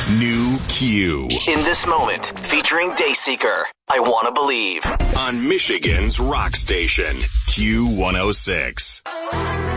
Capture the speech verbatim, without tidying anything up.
New Q. In This Moment, featuring Dayseeker. I Wanna Believe. On Michigan's rock station, Q one oh six.